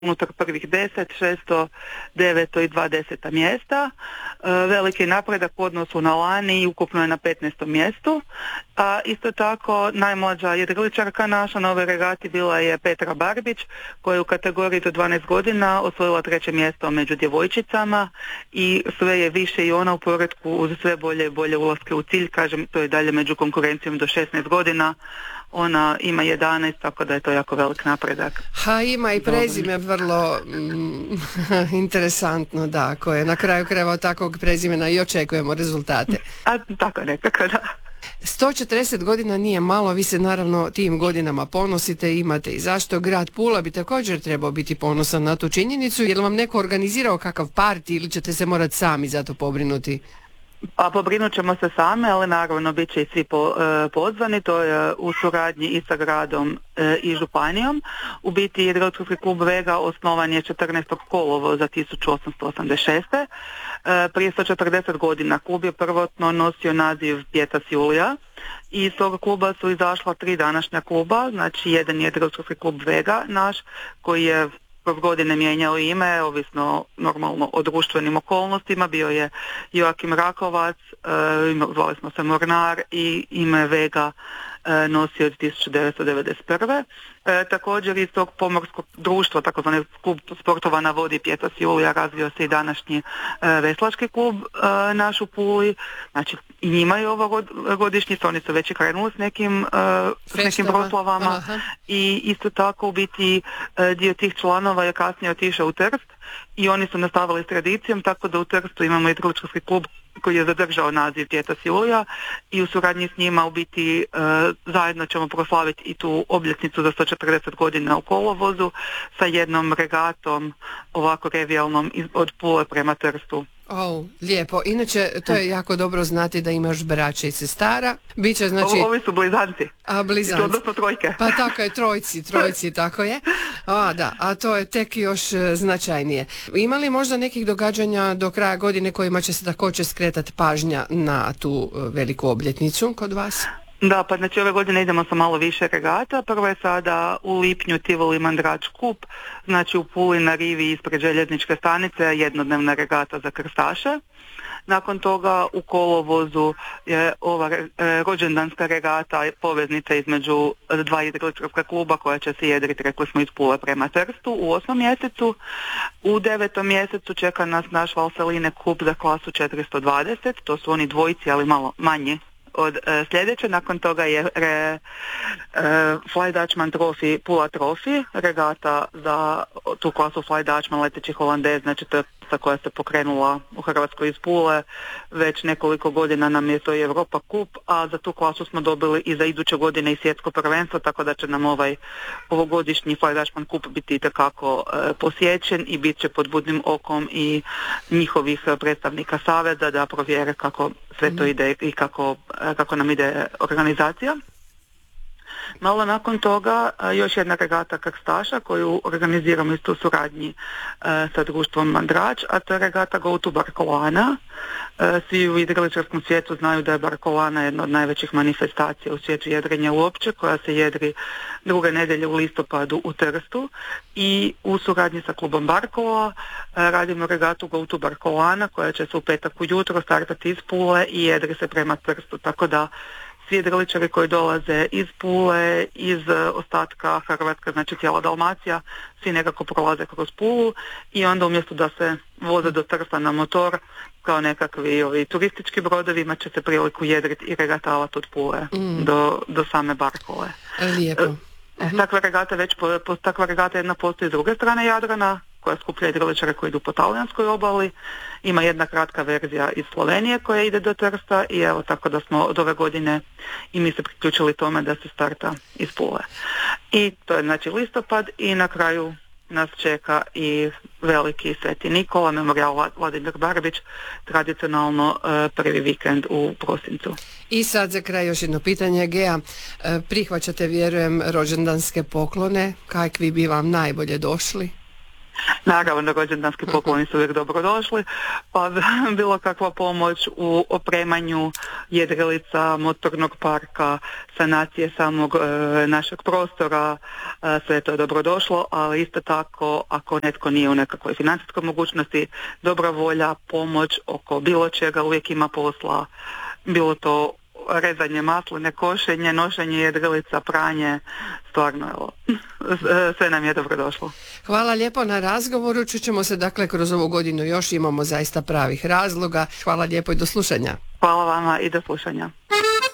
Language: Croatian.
unutar prvih 10, 609 i 20 mjesta. Veliki napredak u odnosu na lani i ukupno je na 15. mjestu. A isto tako najmlađa jedriličarka naša na ovoj regati bila je Petra Barbić, koja je u kategoriji do 12 godina osvojila 3. mjesto među djevojčicama i sve je više i ona u poretku uz sve bolje i bolje ulaske u cilj. Kažem, to je dalje među konkurencijom do 16 godina. Ona ima 11, tako da je to jako velik napredak. Ima i prezime vrlo interesantno, da, koje na kraju krajeva od takvog prezimena i očekujemo rezultate. A tako nekako, da. 140 godina nije malo, vi se naravno tim godinama ponosite, imate i zašto. Grad Pula bi također trebao biti ponosan na tu činjenicu. Je li vam neko organizirao kakav parti ili ćete se morati sami za to pobrinuti? A pobrinut ćemo se same, ali naravno bit će i svi pozvani, to je u suradnji i sa gradom i županijom. U biti jedriličarski klub Vega osnovan je 14. kolovoza 1886. Prije 140 godina klub je prvotno nosio naziv Pjetas Julija i iz toga kluba su izašla 3 današnja kluba, znači jedan je jedriličarski klub Vega naš koji je kroz godine mijenjao ime, ovisno normalno o društvenim okolnostima. Bio je Joakim Rakovac, zvali smo se Mornar i ime Vega nosio od 1991. Također iz tog pomorskog društva, takozvani klub sportova na vodi Pjetas Julija, razvio se i današnji veslački klub naš u Puli. Znači i njima je ovo godišnjica, oni su već i krenuli s nekim proslavama. I isto tako u biti dio tih članova je kasnije otišao u Trst i oni su nastavili s tradicijom, tako da u Trstu imamo i jedriličarski klub koji je zadržao naziv Pjetas Julija i u suradnji s njima u biti zajedno ćemo proslaviti i tu obljetnicu za 140 godina u kolovozu sa jednom regatom ovako revijalnom od Pule prema Trstu. Lijepo. Inače, to je jako dobro znati da imaš braće i sestara. Biće, znači... Ovi su blizanci. Blizanci. Odnosno trojke. Pa tako je, trojci, tako je. A to je tek još značajnije. Ima li možda nekih događanja do kraja godine kojima će se također skretati pažnja na tu veliku obljetnicu kod vas? Da, pa znači ove godine idemo sa malo više regata. Prvo je sada u lipnju Tivoli Mandrač kup, znači u Puli na rivi ispred željezničke stanice, jednodnevna regata za krstaše. Nakon toga u kolovozu je ova rođendanska regata, poveznica između 2 jedriličarska kluba koja će se jedriti, rekli smo, iz Pule prema Trstu u 8. mjesecu. U 9. mjesecu čeka nas naš Valseline kup za klasu 420, to su oni dvojici, ali malo manji od sljedeće. Nakon toga je Fly Dutchman Trophy, Pula Trophy, regata za tu klasu Fly Dutchman, leteći holandez, znači to je koja se pokrenula u Hrvatskoj iz Pule. Već nekoliko godina nam je to i Europa kup, a za tu klasu smo dobili i za iduće godine i svjetsko prvenstvo, tako da će nam ovogodišnji Fly Dutchman kup biti itekako posjećen i bit će pod budnim okom i njihovih predstavnika saveza da provjere kako sve to ide i kako nam ide organizacija. Malo nakon toga još jedna regata krstaša koju organiziramo isto u suradnji sa društvom Mandrač, a to je regata Go to Barcolana. Svi u jedriličarskom svijetu znaju da je Barcolana jedna od najvećih manifestacija u svijetu jedrenja uopće, koja se jedri druge nedjelje u listopadu u Trstu i u suradnji sa klubom Barcola radimo regatu Go to Barcolana koja će se u petak ujutro startati iz Pule i jedri se prema Trstu, tako da svi jedriličari koji dolaze iz Pule, iz ostatka Hrvatske, znači cijela Dalmacija, svi nekako prolaze kroz Pulu i onda umjesto da se voze do Trsta na motor kao nekakvi turistički brodovi, imat će se priliku jedriti i regatavati od Pule do same Barkole. Lijepo. Takva regata jedna postoji s druge strane Jadrana, koja skuplja jedriličare koji idu po talijanskoj obali. Ima jedna kratka verzija iz Slovenije koja ide do Trsta i evo tako da smo od ove godine i mi se priključili tome da se starta iz Pule. I to je znači listopad i na kraju nas čeka i veliki Sveti Nikola, memorijal Vladimir Barbić, tradicionalno prvi vikend u prosincu. I sad za kraj još jedno pitanje, Gea, prihvaćate, vjerujem, rođendanske poklone, kakvi bi vam najbolje došli? Naravno, rođendanski pokloni su uvijek dobrodošli, pa bilo kakva pomoć u opremanju jedrilica, motornog parka, sanacije samog našeg prostora, sve je to dobrodošlo, ali isto tako ako netko nije u nekakvoj financijskoj mogućnosti, dobra volja, pomoć oko bilo čega, uvijek ima posla, bilo to rezanje masline, košenje, nošenje jedrilica, pranje, stvarno evo, sve nam je dobro došlo. Hvala lijepo na razgovoru, čućemo se dakle kroz ovu godinu još, imamo zaista pravih razloga. Hvala lijepo i do slušanja. Hvala vama i do slušanja.